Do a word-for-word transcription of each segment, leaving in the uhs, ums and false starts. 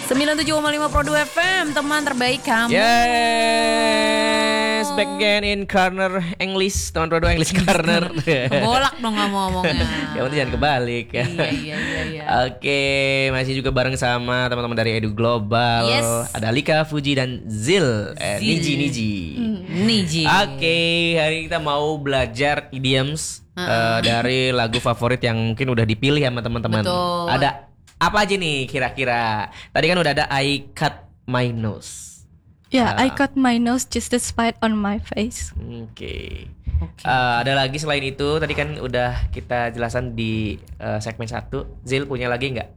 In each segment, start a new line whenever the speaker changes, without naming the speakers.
sembilan puluh tujuh koma lima Pro dua F M, teman terbaik kamu.
Yes, back again in corner English, teman Pro dua English corner.
Bolak dong kamu ngomongnya.
Ya udah jangan kebalik ya.
Iya iya iya iya.
Oke, masih juga bareng sama teman-teman dari Edu Global.
Yes.
Ada Lika, Fuji dan Zil. Eh,
Zil.
Niji Niji.
Niji.
Oke, hari ini kita mau belajar idioms uh, dari lagu favorit yang mungkin udah dipilih sama teman-teman.
Betul.
Ada apa aja nih kira-kira? Tadi kan udah ada I cut my nose.
Yeah,
Uh,
I cut my nose just to spite on my face.
Oke.
Oke.
Uh, ada lagi selain itu, tadi kan udah kita jelasan di uh, segmen satu. Zil punya lagi nggak?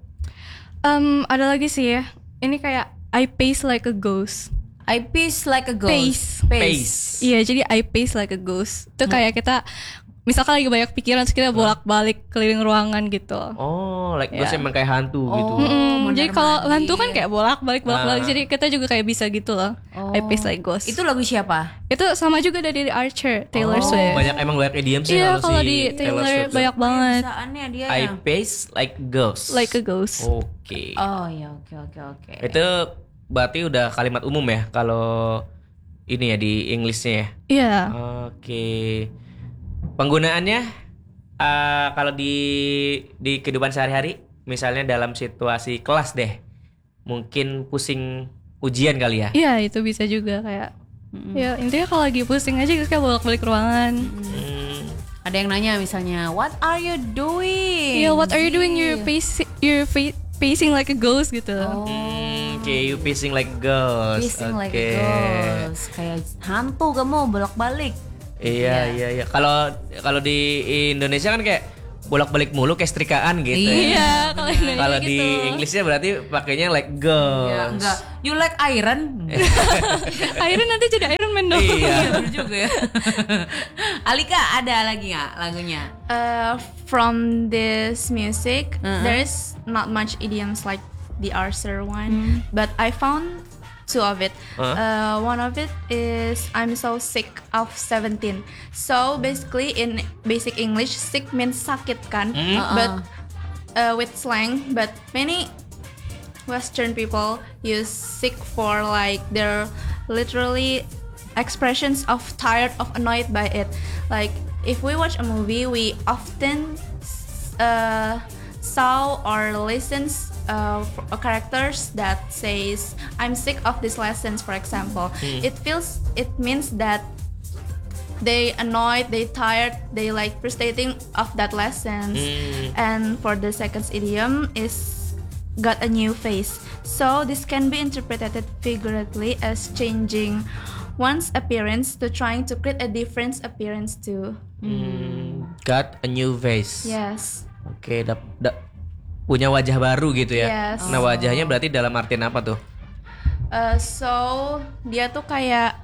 Um, ada lagi sih ya. Ini kayak I pace like a ghost.
I pace like a ghost.
Pace.
Pace.
Iya, jadi I pace like a ghost. Itu kayak kita misalkan lagi banyak pikiran terus kita bolak-balik keliling ruangan gitu.
Oh, like
Ya.
ghost emang kayak hantu
Oh.
gitu.
Mm-mm,
mondar
jadi kalau
mandir.
hantu kan kayak bolak-balik bolak-balik.
Nah.
Jadi kita juga kayak bisa gitu loh.
Oh.
I pace like ghost.
Itu lagu siapa?
Itu sama juga dari Archer, Taylor
Oh,
Swift.
banyak emang banyak idioms sih
Iya, kalau
si
di
Taylor
Taylor
Swift.
banyak banget.
Biasaannya dia
I
ya.
pace like ghost.
Like a ghost.
Oke.
Oh ya, oke oke oke.
Itu berarti udah kalimat umum ya kalau ini ya di Englishnya ya.
Iya.
Oke. Penggunaannya uh, kalau di di kehidupan sehari-hari, misalnya dalam situasi kelas deh, mungkin pusing ujian kali ya.
Iya, itu bisa juga kayak. Ya intinya kalau lagi pusing aja kita kayak bolak-balik ruangan.
Hmm.
Ada yang nanya misalnya, what are you doing?
Iya, what are you doing? You're
Iya.
pacing, you're fa- pacing like a ghost gitu.
Oh.
Hmm, Oke, you pacing like ghost.
Pacing like
Oke.
a ghost. Kayak hantu kamu bolak-balik.
Iya, iya, iya. Kalau kalau di Indonesia kan kayak bolak-balik mulu kayak setrikaan gitu. ya.
Iya, kalau Indonesia
Kalau
gitu.
di Inggrisnya berarti pakainya like ghost.
Ya, enggak. You like iron?
Iron nanti jadi Iron Man dong.
Iya.
Bener juga ya. Alika ada lagi nggak lagunya?
Uh, from this music,
Uh-huh.
there's not much idioms like the Arthur one, but I found two of it.
Uh.
Uh, one of it is I'm so sick of seventeen. So basically, in basic English, sick means sakit kan, but uh, with slang. But many Western people use sick for like their literally expressions of tired of annoyed by it. Like if we watch a movie, we often uh, saw or listens uh, for- uh, characters that says I'm sick of these lessons, for example. It feels it means that they annoyed, they tired, they like frustrating of that lessons. And for the second idiom is got a new face. So this can be interpreted figuratively as changing one's appearance to trying to create a different appearance too.
Hmm, got a new face.
Yes.
Oke, dap, dap- punya wajah baru gitu ya.
Yes.
Nah, wajahnya berarti dalam artian apa tuh?
Uh, so dia tuh kayak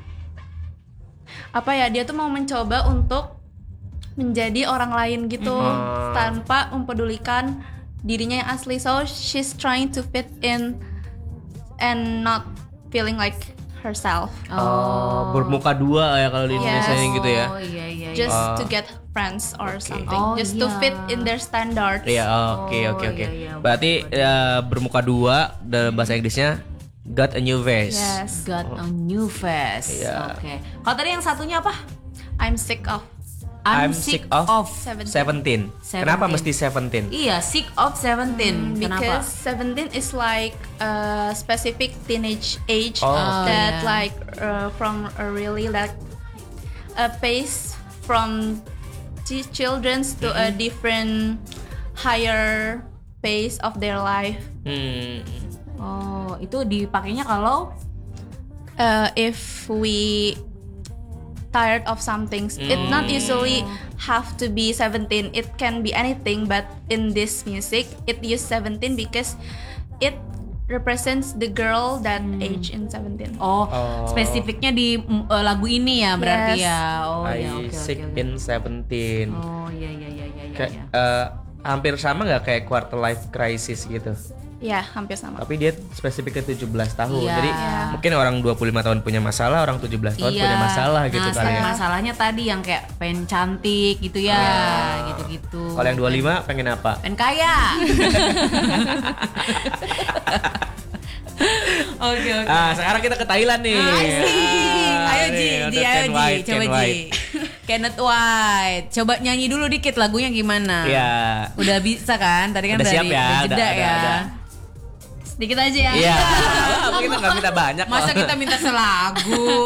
apa ya? Dia tuh mau mencoba untuk menjadi orang lain gitu
Hmm.
tanpa mempedulikan dirinya yang asli. So she's trying to fit in and not feeling like herself.
Oh, bermuka dua ya kalau di Indonesia
Yes.
gitu ya.
Oh iya iya. iya.
Just to get friends or something.
Oh,
Just to
iya.
fit in their standards.
Iya, oke
Oh,
oke oke.
iya, iya,
Berarti ya, bermuka dua dalam bahasa Inggrisnya got a new face.
Yes.
Got a new face.
Iya.
Oke. Kalau tadi yang satunya apa?
I'm sick of
I'm sick of
seventeen.
seventeen. Kenapa
Seventeen.
mesti seventeen?
Iya, sick of seventeen. Kenapa?
because seventeen is like a specific teenage age
Oh,
that
yeah.
like uh, from a really like a pace from ch- children's to a different higher pace of their life.
Hmm.
Oh, itu dipakainya kalau
Uh, if we tired of something, it not usually have to be seventeen. It can be anything, but in this music it use seventeen because it represents the girl that age in seventeen.
oh,
Oh.
spesifiknya di mm, eh, lagu ini ya berarti
Yes.
ya. Oh
I
ya, oke
sick
oke. oke.
in seventeen.
Oh iya iya iya iya
Kayak
iya.
eh, hampir sama nggak kayak quarter life crisis gitu.
Ya, hampir sama.
Tapi dia spesifiknya tujuh belas tahun.
Iya.
Jadi mungkin orang dua puluh lima tahun punya masalah, orang tujuh belas tahun punya masalah gitu
nah,
kali ya.
masalahnya tadi yang kayak pengen cantik gitu ya, gitu-gitu.
Kalau yang dua puluh lima pengen apa?
pengen kaya. Oke oke.
Ah, sekarang kita ke Thailand nih.
Ah, asik.
Ah,
Ayo
nih,
Ji,
untuk
Ji, ayo
Ken
Ji,
White,
coba
Ken
Ji.
White.
Kenneth White. Coba nyanyi dulu dikit lagunya gimana?
Iya.
Udah bisa kan? Tadi kan
Udah
udah,
siap
di-
ya,
udah
udah,
jeda
udah,
ya.
udah.
Sedikit aja ya.
Iya. Apa kita nggak minta banyak?
Masa
kok.
kita minta selagu?